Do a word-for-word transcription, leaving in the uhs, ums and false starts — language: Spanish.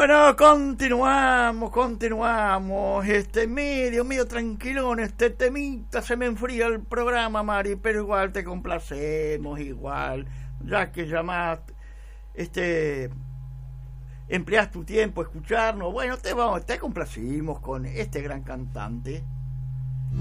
Bueno, continuamos, continuamos. Este medio, medio tranquilón, este temita, se me enfría el programa, Mari, pero igual te complacemos, igual, ya que llamaste, este, empleas tu tiempo a escucharnos. Bueno, te vamos, te complacimos con este gran cantante.